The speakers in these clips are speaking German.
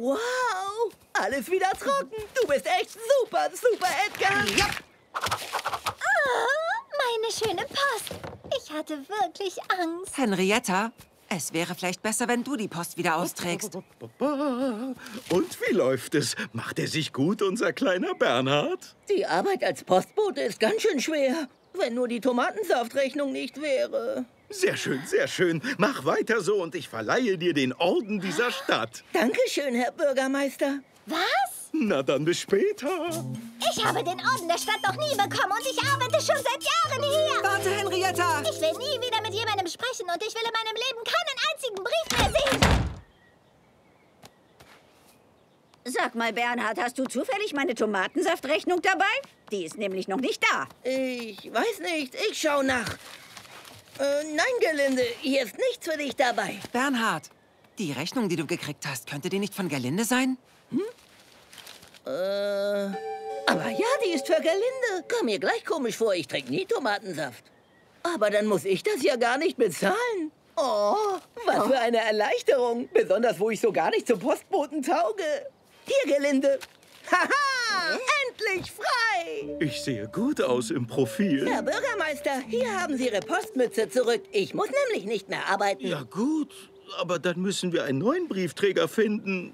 Wow, alles wieder trocken. Du bist echt super, super, Edgar. Ja. Oh, meine schöne Post. Ich hatte wirklich Angst. Henrietta, es wäre vielleicht besser, wenn du die Post wieder austrägst. Und wie läuft es? Macht er sich gut, unser kleiner Bernhard? Die Arbeit als Postbote ist ganz schön schwer. Wenn nur die Tomatensaftrechnung nicht wäre. Sehr schön, sehr schön. Mach weiter so und ich verleihe dir den Orden dieser Stadt. Dankeschön, Herr Bürgermeister. Was? Na dann bis später. Ich habe den Orden der Stadt noch nie bekommen und ich arbeite schon seit Jahren hier. Warte, Henrietta! Ich will nie wieder mit jemandem sprechen und ich will in meinem Leben keinen einzigen Brief mehr sehen. Sag mal, Bernhard, hast du zufällig meine Tomatensaftrechnung dabei? Die ist nämlich noch nicht da. Ich weiß nicht, ich schau nach. Nein, Gerlinde, hier ist nichts für dich dabei. Bernhard, die Rechnung, die du gekriegt hast, könnte die nicht von Gerlinde sein? Aber ja, die ist für Gerlinde. Kam mir gleich komisch vor, ich trinke nie Tomatensaft. Aber dann muss ich das ja gar nicht bezahlen. Oh, was für eine Erleichterung. Besonders, wo ich so gar nicht zum Postboten tauge. Hier, Gerlinde. Haha, endlich frei. Ich sehe gut aus im Profil. Herr Bürgermeister, hier haben Sie Ihre Postmütze zurück. Ich muss nämlich nicht mehr arbeiten. Ja gut, aber dann müssen wir einen neuen Briefträger finden.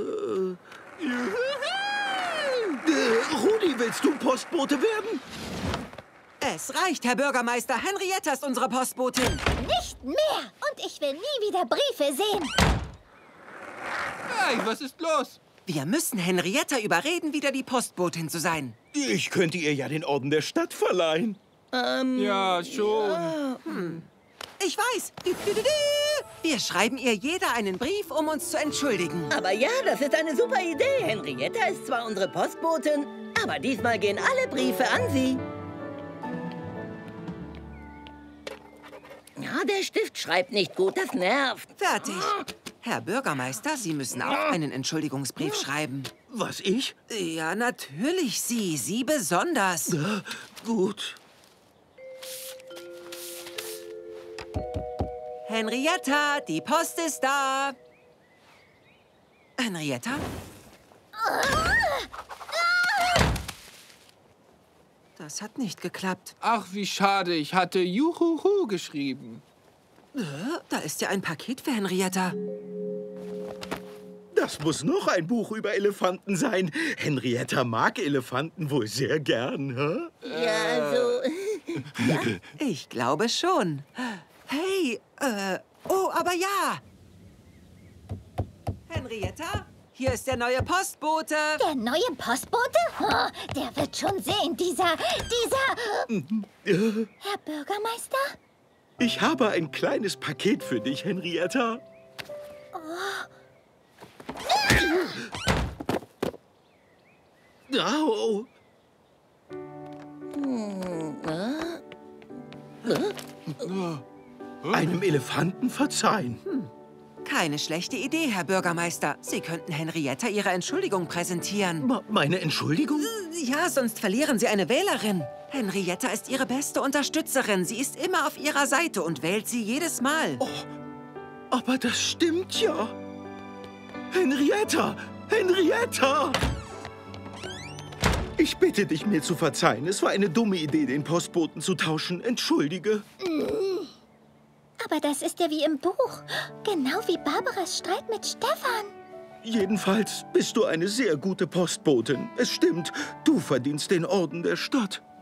Rudi, willst du Postbote werden? Es reicht, Herr Bürgermeister. Henrietta ist unsere Postbotin. Nicht mehr. Und ich will nie wieder Briefe sehen. Hey, was ist los? Wir müssen Henrietta überreden, wieder die Postbotin zu sein. Ich könnte ihr ja den Orden der Stadt verleihen. Ja, schon. Ich weiß. Wir schreiben ihr jeder einen Brief, um uns zu entschuldigen. Aber ja, das ist eine super Idee. Henrietta ist zwar unsere Postbotin, aber diesmal gehen alle Briefe an sie. Ja, der Stift schreibt nicht gut, das nervt. Fertig. Herr Bürgermeister, Sie müssen auch einen Entschuldigungsbrief schreiben. Was, ich? Ja, natürlich Sie. Sie besonders. Gut. Henrietta, die Post ist da. Henrietta? Das hat nicht geklappt. Ach, wie schade. Ich hatte Juhuhu geschrieben. Da ist ja ein Paket für Henrietta. Das muss noch ein Buch über Elefanten sein. Henrietta mag Elefanten wohl sehr gern, hä? Ja, also... Ich glaube schon. Hey, oh, aber ja. Henrietta, hier ist der neue Postbote. Der neue Postbote? Oh, der wird schon sehen, dieser... Herr Bürgermeister? Ich habe ein kleines Paket für dich, Henrietta. Au. Einem Elefanten verzeihen. Keine schlechte Idee, Herr Bürgermeister. Sie könnten Henrietta ihre Entschuldigung präsentieren. Meine Entschuldigung? Ja, sonst verlieren Sie eine Wählerin. Henrietta ist Ihre beste Unterstützerin. Sie ist immer auf Ihrer Seite und wählt Sie jedes Mal. Oh, aber das stimmt ja. Henrietta! Henrietta! Ich bitte dich, mir zu verzeihen. Es war eine dumme Idee, den Postboten zu tauschen. Entschuldige. Aber das ist ja wie im Buch. Genau wie Barbaras Streit mit Stefan. Jedenfalls bist du eine sehr gute Postbotin. Es stimmt, du verdienst den Orden der Stadt.